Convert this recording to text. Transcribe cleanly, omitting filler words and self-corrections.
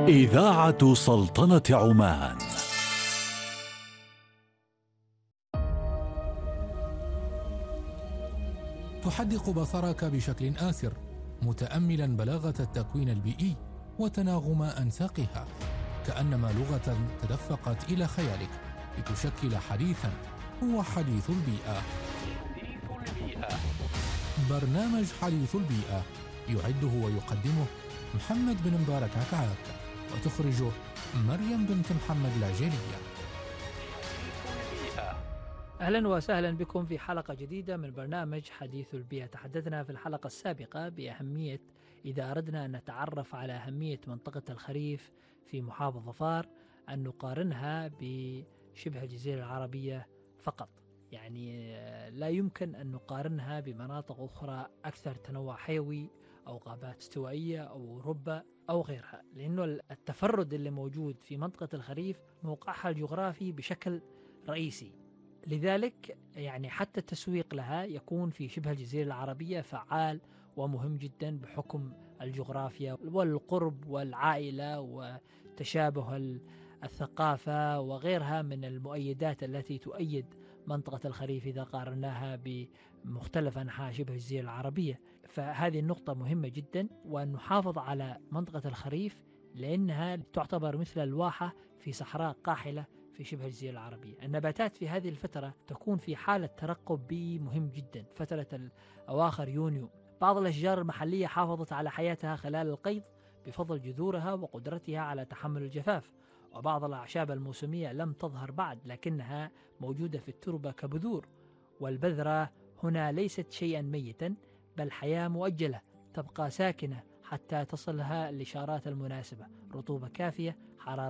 إذاعة سلطنة عمان. تحدق بصرك بشكل آسر، متأملا بلاغة التكوين البيئي وتناغم أنساقها، كأنما لغة تدفقت إلى خيالك لتشكل حديثا هو حديث البيئة. برنامج حديث البيئة يعده ويقدمه محمد بن مبارك عكعاك، وتخرجه مريم بنت محمد العجيلية. أهلا وسهلا بكم في حلقة جديدة من برنامج حديث البيئة. تحدثنا في الحلقة السابقة بأهمية، إذا أردنا أن نتعرف على أهمية منطقة الخريف في محافظة ظفار، أن نقارنها بشبه الجزيرة العربية فقط. يعني لا يمكن أن نقارنها بمناطق أخرى أكثر تنوع حيوي أو غابات استوائية أو أوروبا أو غيرها، لأنه التفرد اللي موجود في منطقة الخريف موقعها الجغرافي بشكل رئيسي. لذلك يعني حتى التسويق لها يكون في شبه الجزيرة العربية فعال ومهم جدا بحكم الجغرافيا والقرب والعائلة وتشابه الثقافة وغيرها من المؤيدات التي تؤيد منطقة الخريف إذا قارناها بمختلف أنحاء شبه الجزيرة العربية. فهذه النقطة مهمة جدا، وأن نحافظ على منطقة الخريف لأنها تعتبر مثل الواحة في صحراء قاحلة في شبه الجزيرة العربية. النباتات في هذه الفترة تكون في حالة ترقب بيئي مهم جدا، فترة أواخر يونيو. بعض الأشجار المحلية حافظت على حياتها خلال القيض بفضل جذورها وقدرتها على تحمل الجفاف، وبعض الأعشاب الموسمية لم تظهر بعد لكنها موجودة في التربة كبذور. والبذرة هنا ليست شيئا ميتا بل حياة مؤجلة تبقى ساكنة حتى تصلها الإشارات المناسبة: رطوبة كافية، حرارة